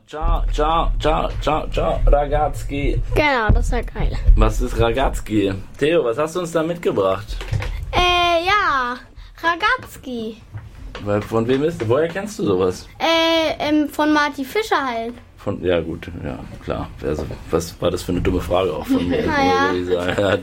ciao, ragazzi. Genau, das war geil. Was ist ragazzi? Theo, was hast du uns da mitgebracht? Ja, Ragazzi. Von wem ist? Woher kennst du sowas? Von Marty Fischer halt. Ja gut, ja klar. Also, was war das für eine dumme Frage auch von mir? Ja.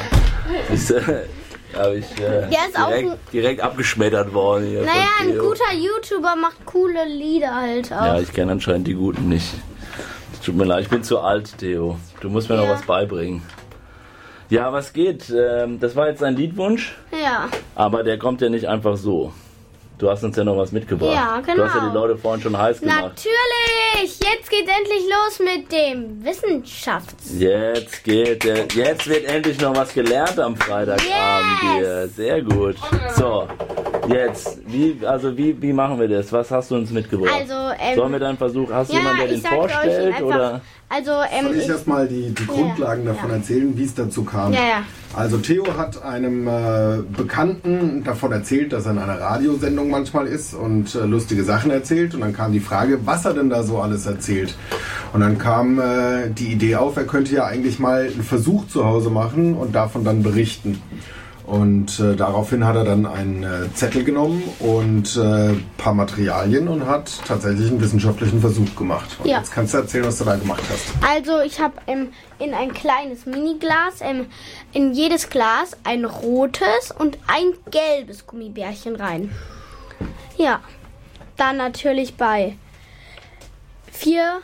Habe ich direkt abgeschmettert worden hier. Naja, ein guter YouTuber macht coole Lieder halt auch. Ja, ich kenne anscheinend die guten nicht. Tut mir leid, ich bin zu alt, Theo. Du musst mir noch was beibringen. Ja, was geht? Das war jetzt ein Liedwunsch. Ja. Aber der kommt ja nicht einfach so. Du hast uns ja noch was mitgebracht. Ja, genau. Du hast ja die Leute vorhin schon heiß gemacht. Natürlich! Jetzt geht's endlich los mit dem Jetzt wird endlich noch was gelernt am Freitagabend hier. Sehr gut. So, jetzt, wie machen wir das? Was hast du uns mitgebracht? Sollen wir dann versuchen, hast du jemanden, der den vorstellt? Oder? Soll ich erstmal die Grundlagen davon erzählen, wie es dazu kam? Ja. Also Theo hat einem Bekannten davon erzählt, dass er in einer Radiosendung manchmal ist und lustige Sachen erzählt. Und dann kam die Frage, was er denn da so alles erzählt. Und dann kam die Idee auf, er könnte ja eigentlich mal einen Versuch zu Hause machen und davon dann berichten. Und daraufhin hat er dann einen Zettel genommen und ein paar Materialien und hat tatsächlich einen wissenschaftlichen Versuch gemacht. Und jetzt kannst du erzählen, was du da gemacht hast. Also ich habe in ein kleines Miniglas, in jedes Glas ein rotes und ein gelbes Gummibärchen rein. Ja, dann natürlich bei 4.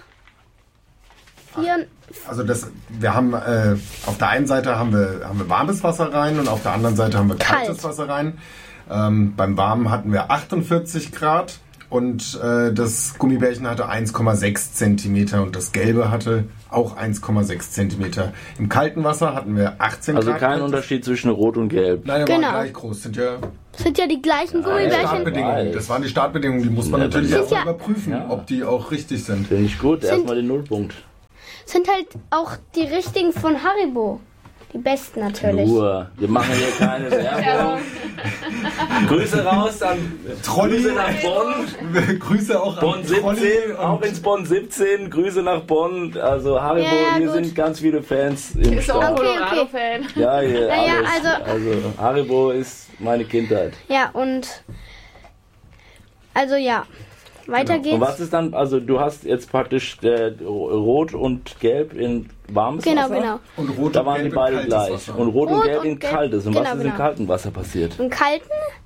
Also wir haben auf der einen Seite haben wir warmes Wasser rein und auf der anderen Seite haben wir kaltes Wasser rein. Beim Warmen hatten wir 48 Grad und das Gummibärchen hatte 1,6 Centimeter und das Gelbe hatte auch 1,6 Centimeter. Im kalten Wasser hatten wir 18 Grad. Also kein Unterschied zwischen Rot und Gelb. Nein, die waren gleich groß. Sind ja die gleichen Gummibärchen. Das waren die Startbedingungen. Die muss man natürlich erstmal überprüfen, ob die auch richtig sind. Finde ich gut. Erstmal den Nullpunkt. Sind halt auch die richtigen von Haribo. Die besten natürlich. Nur, wir machen hier keine Werbung. Grüße raus an Grüße nach Bonn. Grüße auch Bonn 17, auch ins Bonn 17. Grüße nach Bonn. Also Haribo, hier sind ganz viele Fans im Start. Okay. Ja, hier, also Haribo ist meine Kindheit. Ja, und weiter geht's. Und was ist dann, also du hast jetzt praktisch Rot und Gelb in warmes Wasser? Genau. Und Rot da und waren Gelb die beide in gleich. Wasser. Und Rot und Gelb in Gelb, kaltes. Und was ist im kalten Wasser passiert? Im kalten?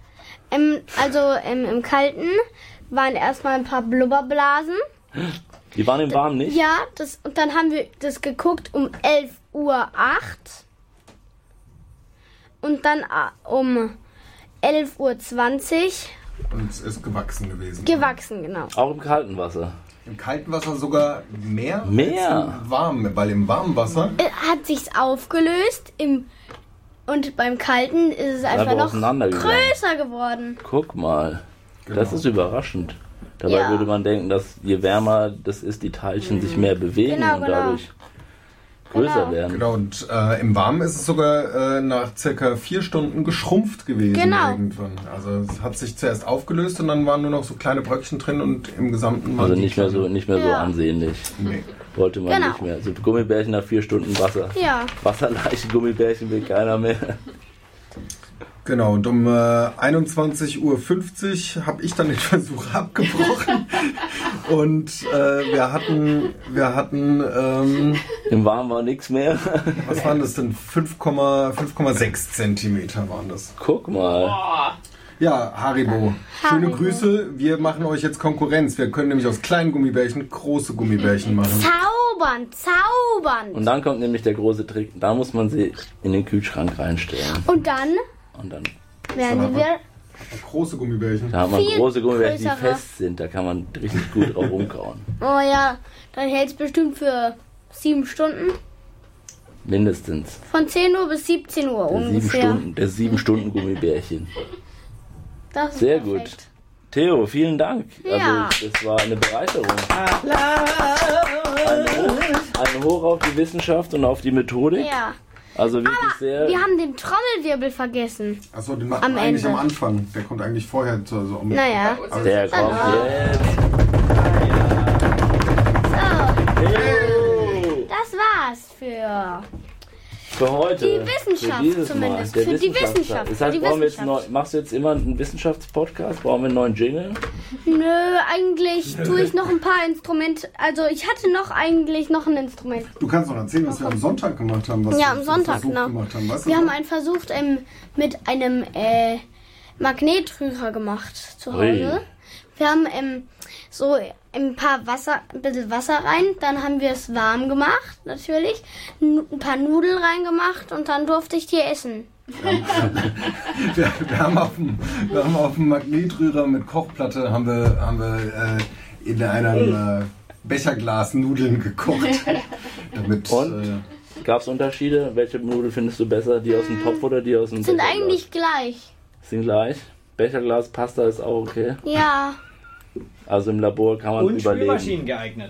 Im kalten waren erstmal ein paar Blubberblasen. Die waren im Warmen nicht? Ja, und dann haben wir das geguckt um 11:08 Uhr. Und dann um 11:20 Uhr. Und es ist gewachsen gewesen. Genau. Auch im kalten Wasser? Im kalten Wasser sogar mehr? Mehr? Als im warmen, weil im warmen Wasser Hat sich's aufgelöst und beim kalten ist es einfach noch größer geworden. Guck mal, das ist überraschend. Dabei würde man denken, dass je wärmer das ist, die Teilchen sich mehr bewegen und dadurch größer werden. Genau, und im Warmen ist es sogar nach circa 4 Stunden geschrumpft gewesen irgendwann. Also es hat sich zuerst aufgelöst und dann waren nur noch so kleine Bröckchen drin und im Gesamten also nicht mehr so ansehnlich. Nee. Wollte man nicht mehr. So Gummibärchen nach 4 Stunden Wasser. Ja. Wasserleiche Gummibärchen will keiner mehr. Genau, und um 21:50 Uhr habe ich dann den Versuch abgebrochen und wir hatten im Warmen war nichts mehr. Was waren das denn? 5,6 Zentimeter waren das. Guck mal. Ja, Haribo. Schöne Grüße. Wir machen euch jetzt Konkurrenz. Wir können nämlich aus kleinen Gummibärchen große Gummibärchen machen. Zaubern. Und dann kommt nämlich der große Trick. Da muss man sie in den Kühlschrank reinstellen. Und dann werden wir große Gummibärchen. Da hat man große Gummibärchen, die fest sind. Da kann man richtig gut drauf rumkauen. Oh ja, dann hält es bestimmt für 7 Stunden. Mindestens. Von 10 Uhr bis 17 Uhr ungefähr. Der 7 Stunden Gummibärchen. Das ist sehr perfekt. gut. Theo, vielen Dank. Ja. Also, das war eine Bereicherung. Ein Hoch auf die Wissenschaft und auf die Methodik. Ja. Also wirklich sehr. Wir haben den Trommelwirbel vergessen. Achso, den macht man eigentlich am Anfang. Der kommt eigentlich vorher. Naja. Der kommt jetzt. Ja. Für heute. Die Wissenschaft für dieses zumindest. Mal. Für die Wissenschaft. Das heißt, Für die brauchen wir jetzt Wissenschaft. machst du jetzt immer einen Wissenschaftspodcast? Brauchen wir einen neuen Jingle? Nö, eigentlich tue ich noch ein paar Instrumente. Also ich hatte eigentlich noch ein Instrument. Du kannst noch erzählen, was wir am Sonntag gemacht haben. Was Ja, wir am für Sonntag, Versuch genau. gemacht haben. Weißt du Wir haben noch? einen Versuch mit einem Magnetrührer gemacht zu Hause. Ui. Wir haben so ein bisschen Wasser rein, dann haben wir es warm gemacht, natürlich, ein paar Nudeln reingemacht und dann durfte ich die essen. Wir haben auf dem Magnetrührer mit Kochplatte haben wir in einem Becherglas Nudeln gekocht. Damit, Und? Gab es Unterschiede? Welche Nudeln findest du besser? Die aus dem Topf oder die aus dem Sind Becherglas? eigentlich gleich. Sind gleich. Becherglas, Pasta ist auch okay. Ja, Also im Labor kann man Und überleben. Spülmaschinen geeignet.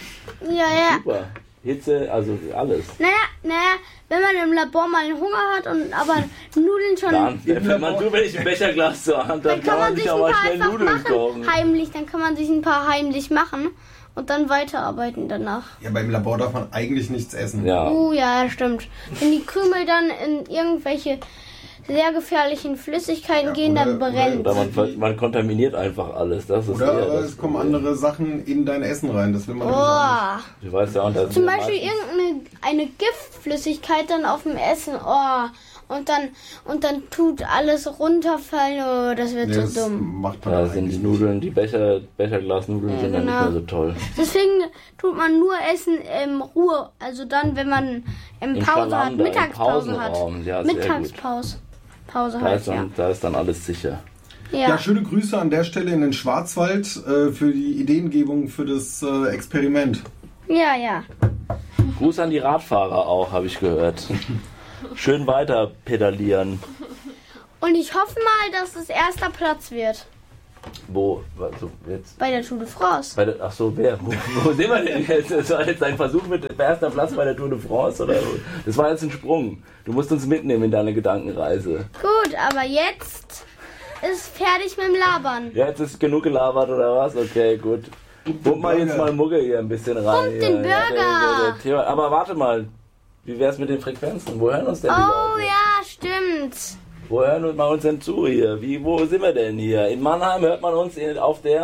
ja. Super. Hitze, also alles. Naja, wenn man im Labor mal einen Hunger hat und aber Nudeln schon... Dann, wenn man zufällig ein Becherglas zur Hand hat, Dann kann man sich auch ein mal paar schnell einfach Nudeln machen, kochen. heimlich. Dann kann man sich ein paar heimlich machen und dann weiterarbeiten danach. ja, beim Labor darf man eigentlich nichts essen. Ja. Ja, stimmt. Wenn die Krümel dann in irgendwelche sehr gefährlichen Flüssigkeiten gehen, dann oder- brennt. Oder man kontaminiert einfach alles. Das ist Oder eher aber das es kommen Problem. andere Sachen in dein Essen rein. Das will man nämlich auch nicht. Oh. Du weißt ja, und das Zum sind ja Beispiel meistens- eine Giftflüssigkeit dann auf dem Essen. Oh. Und dann tut alles runterfallen. Oh, das wird Nee, so das dumm. macht man Da eigentlich sind die nicht. Nudeln, die Becherglasnudeln sind dann nicht genau. mehr so toll. Deswegen tut man nur Essen im Ruhe. Also dann, wenn man Pause hat, Schlamander, im Mittagspause hat. Pausenraum. Ja, sehr gut. Mittagspause. Pause Da halt, ist, dann, da ist dann alles sicher. ja. Ja, schöne Grüße an der Stelle in den Schwarzwald für die Ideengebung für das Experiment. Ja. Gruß an die Radfahrer auch, habe ich gehört. Schön weiter pedalieren. Und ich hoffe mal, dass es erster Platz wird Wo? Also jetzt? bei der Tour de France. Ach so, wer? Wo sind wir denn jetzt? Das war jetzt ein Versuch mit erster Platz bei der Tour de France? Oder? Das war jetzt ein Sprung. Du musst uns mitnehmen in deine Gedankenreise. Gut, aber jetzt ist fertig mit dem Labern. Ja, jetzt ist genug gelabert oder was? Okay, gut. Pump mal jetzt mal Mugge hier ein bisschen rein. Pump den Burger. Der Theo, aber warte mal. Wie wär's mit den Frequenzen? Wo hören uns denn die Oh Leute? ja, stimmt. Wo hören wir uns denn zu hier? Wo sind wir denn hier? In Mannheim hört man uns auf der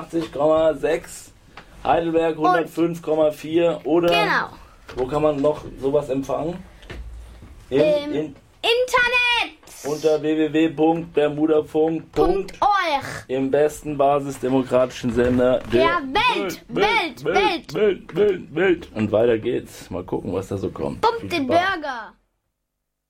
89,6, Heidelberg 105,4 oder Genau. wo kann man noch sowas empfangen? Internet. Unter www.bermudafunk. .org. Im besten basisdemokratischen Sender Der Welt. Welt. Und weiter geht's. Mal gucken, was da so kommt. Pump Viel den Spaß. Burger.